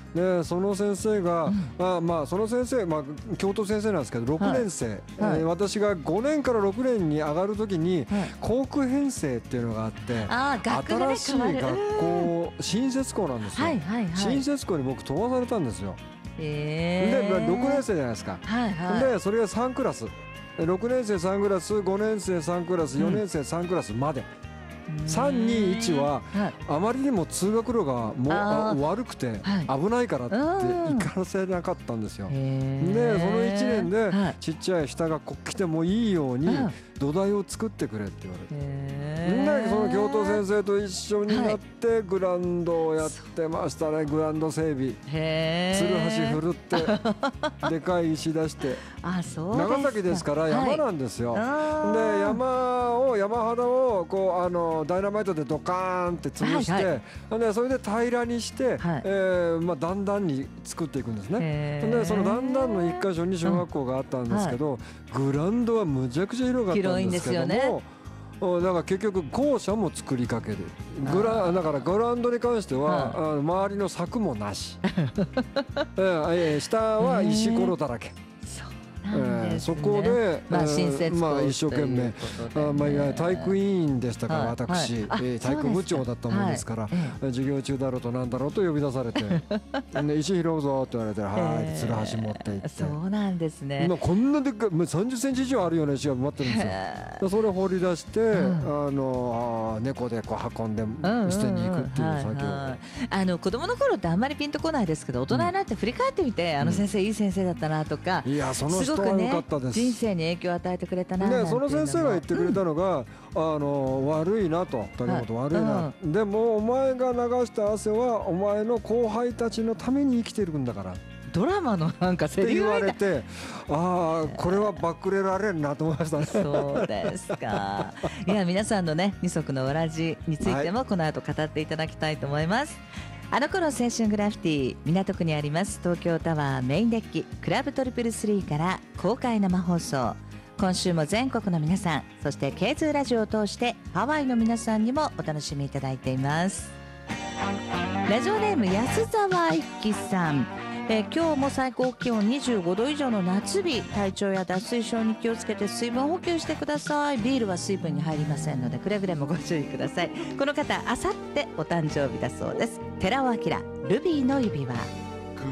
でその先生が、その先生、教頭先生なんですけど6年生、私が5年から6年に上がるときに、校区編成っていうのがあって、新しい学校、新設校なんですよ、新設校に僕飛ばされたんですよ。で6年生じゃないですか、でそれが3クラス、6年生3クラス、5年生3クラス、4年生3クラスまで、321はあまりにも通学路がもう悪くて危ないからって行かせなかったんですよ。でその1年でちっちゃい下学校来てもいいように土台を作ってくれって言われて、でその教頭先生と一緒になってグラウンドをやってましたね。グラウンド整備、つるはし振るってでかい石出して長崎ですから山なんですよ。で山肌をこうダイナマイトでドカーンって潰して、でそれで平らにして、段々に作っていくんですね。でその段々の一箇所に小学校があったんですけど、グラウンドはむちゃくちゃ広かったんですけども、だから結局校舎も作りかける、だからグラウンドに関しては、周りの柵もなし下は石ころだらけ、そこで、 新設校一生懸命、体育委員でしたから私、体育部長だったもんですから、授業中だろうとなんだろうと呼び出されて石拾うぞって言われて、はいつるはし持っていって、 そうなんですね。 こんなでっかい30センチ以上あるような石が待ってるんですよ。それを掘り出して、猫でこう運んで捨てに行くっていう作業。 子供の頃ってあんまりピンとこないですけど、大人になって振り返ってみて、先生いい先生だったなとか、 いやその人は良かったです。 人生に影響を与えてくれたななんていうのも、 その先生が言ってくれたのが、悪いなと、谷本悪いな、でもお前が流した汗はお前の後輩たちのために生きてるんだから、 ドラマのなんかセリフみたいって言われて、これはバックレられんなと思いましたね。 そうですか。いや皆さんのね二足のわらじについてもこの後語っていただきたいと思います。あの頃青春グラフィティ、港区にあります東京タワーメインデッキクラブ333から公開生放送。今週も全国の皆さん、そして K2 ラジオを通してハワイの皆さんにもお楽しみいただいています。ラジオネーム安澤一樹さん、今日も最高気温25度以上の夏日、体調や脱水症に気をつけて水分補給してください。ビールは水分に入りませんのでくれぐれもご注意ください。この方あさってお誕生日だそうです。寺尾明ルビーの指輪。